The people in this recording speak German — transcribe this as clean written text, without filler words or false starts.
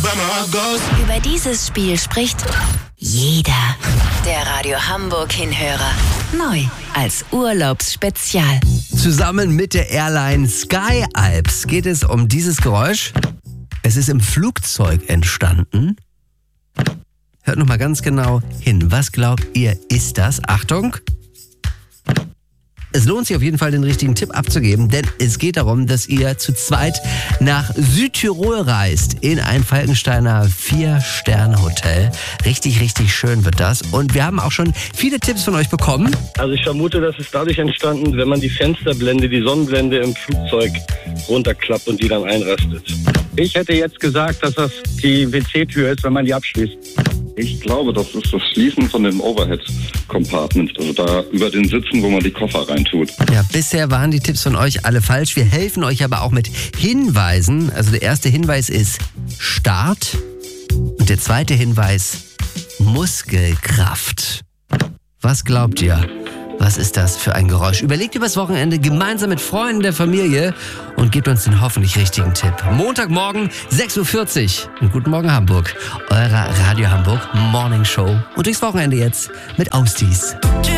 Über dieses Spiel spricht jeder. Der Radio Hamburg Hinhörer. Neu als Urlaubsspezial. Zusammen mit der Airline Sky Alps geht es um dieses Geräusch. Es ist im Flugzeug entstanden. Hört nochmal ganz genau hin. Was glaubt ihr, ist das? Achtung! Es lohnt sich auf jeden Fall, den richtigen Tipp abzugeben, denn es geht darum, dass ihr zu zweit nach Südtirol reist, in ein Falkensteiner 4-Sterne-Hotel. Richtig, richtig schön wird das. Und wir haben auch schon viele Tipps von euch bekommen. Also ich vermute, das ist dadurch entstanden, wenn man die Fensterblende, die Sonnenblende im Flugzeug runterklappt und die dann einrastet. Ich hätte jetzt gesagt, dass das die WC-Tür ist, wenn man die abschließt. Ich glaube, das ist das Schließen von dem Overhead-Compartment, also da über den Sitzen, wo man die Koffer reintut. Ja, bisher waren die Tipps von euch alle falsch. Wir helfen euch aber auch mit Hinweisen. Also der erste Hinweis ist Start und der zweite Hinweis Muskelkraft. Was glaubt ihr? Was ist das für ein Geräusch? Überlegt übers Wochenende gemeinsam mit Freunden der Familie und gebt uns den hoffentlich richtigen Tipp. Montagmorgen 6.40 Uhr. Und guten Morgen Hamburg. Eurer Radio Hamburg Morning Show. Und durchs Wochenende jetzt mit Austies.